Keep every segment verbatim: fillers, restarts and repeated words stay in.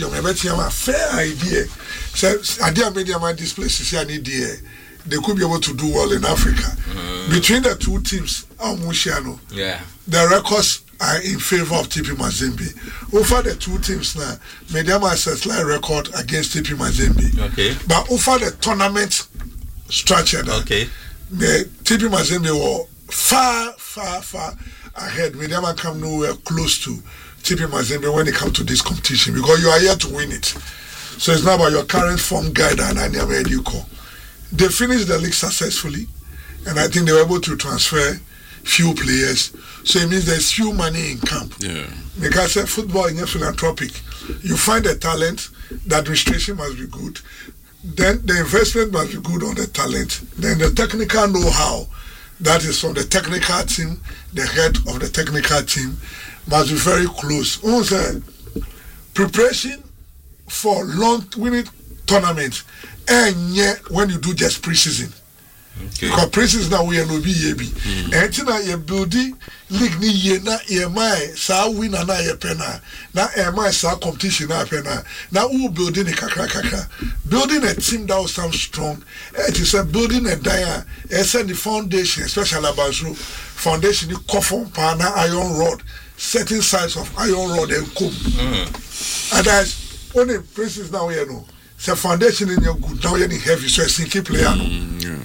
stadium, I bet you have a fair idea. So, idea media might display an idea. They could be able to do well in Africa. Mm. Between the two teams, Amushiano, yeah, the records are in favor of T P Mazembe. Over the two teams now, Mediama has a slight record against T P Mazembe. Okay. But over the tournament structure, okay, the T P Mazembe were far, far, far ahead. Mediama come nowhere close to T P Mazembe when it comes to this competition because you are here to win it. So it's not about your current form guide and Anyama Educo. They finished the league successfully, and I think they were able to transfer few players. So it means there's few money in camp. Yeah. Because football is philanthropic. You find a talent, the administration must be good. Then the investment must be good on the talent. Then the technical know-how, that is from the technical team, the head of the technical team, must be very close. Also, preparation for long winning tournaments, and yet when you do just pre-season. Okay. Because preseason now we are no B A B. And now you building league ni ye na ye mai sa win na ye pena. Na e mai sa competition na pena. Now who building a kakra kakra. Building a team that will sound strong. It is a building a dia. It's a the foundation, especially about foundation you coffin pana iron rod. Certain size of iron rod and comb. Mm-hmm. And that's only preseason now we know. So foundation in your good now you're heavy, so a sinky player. Mm, yeah.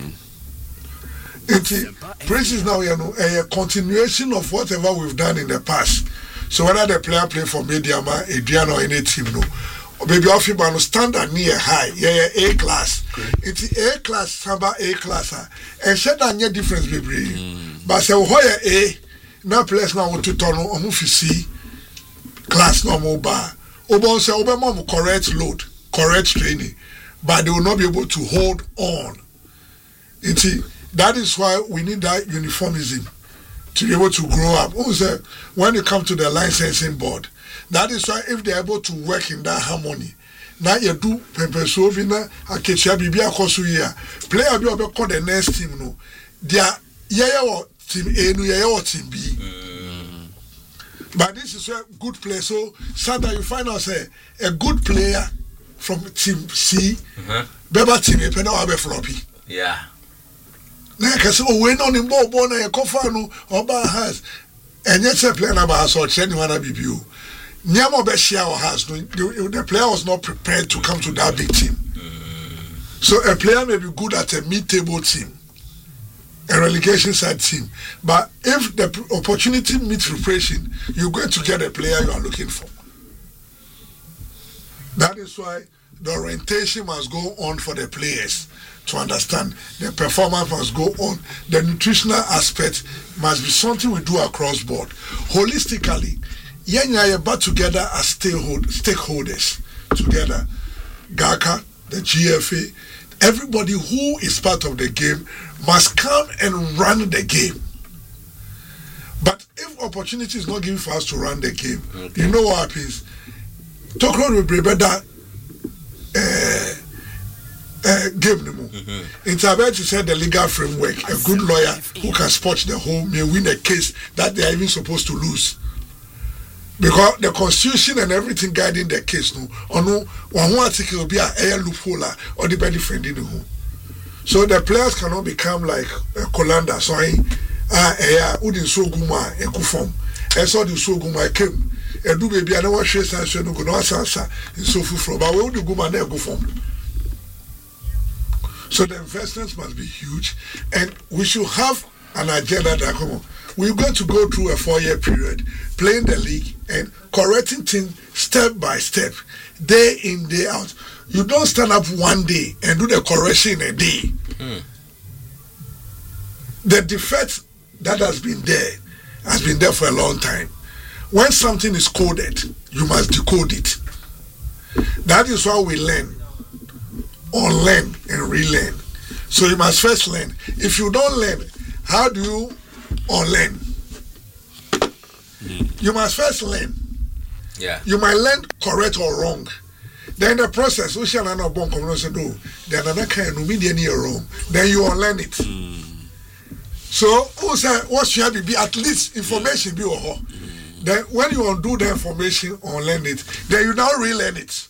Prince now you know a continuation of whatever we've done in the past. So whether the player play for Mediama, Adrian or any team, no, or maybe off you no standard near high, yeah, yeah, A class. It's A class, Samba A class, and said that any difference be bring. But say why A now players now want to turn on move C class no more bar. Obon say Obama correct load, correct training, but they will not be able to hold on. It's that is why we need that uniformism to be able to grow up. Also, when you come to the licensing board, that is why if they are able to work in that harmony, now you do Pempesovina, Akecha Bibia Kosuya, player be able to the next team. No, they are yeah team A, no yeah team B. Mm. But this is a good player. So sometimes you find out say a good player from team C, uh-huh. Beba team A, Pena Abe floppy. Yeah. Na kase o we no ni mbo bo na e kofa no oba has enye che player na ba so che ni wana bibio nyamo be share o has no the, the player was not prepared to come to that big team. Mm. So a player may be good at a mid-table team, a relegation side team, but if the opportunity meets preparation, you're going to get a player you are looking for. That is why the orientation must go on for the players to understand. The performance must go on. The nutritional aspect must be something we do across board. Holistically, yenya but together as stakeholders together. GACA, the G F A, everybody who is part of the game must come and run the game. But if opportunity is not given for us to run the game, okay. You know what happens? Talk about with Brebeda. Uh, uh, game no more. Mm-hmm. It's about to say the legal framework. A good lawyer who can spot the whole may win a case that they are even supposed to lose. Because the constitution and everything guiding the case, no, or no, one article will be a air loophole or the bad defending the home. So the players cannot become like a Colanda, so I, ah, eh, Udin Soguma, a Kufom, and so the Soguma came. And do baby, I don't want to say something, no, no, answer, and so forth. But where would you go, man, go from? So the investments must be huge, and we should have an agenda that come on. We're going to go through a four-year period, playing the league and correcting things step by step, day in, day out. You don't stand up one day and do the correction in a day. Mm. The defect that has been there has been there for a long time. When something is coded, you must decode it. That is why we learn, unlearn and relearn. So you must first learn. If you don't learn, how do you unlearn? Mm. You must first learn. Yeah. You might learn correct or wrong. Then the process, we shall not born community do. Then another kind of media near wrong. Then you unlearn it. Mm. So what should be at least information be or mm. Then when you undo the information, unlearn it, then you now relearn it.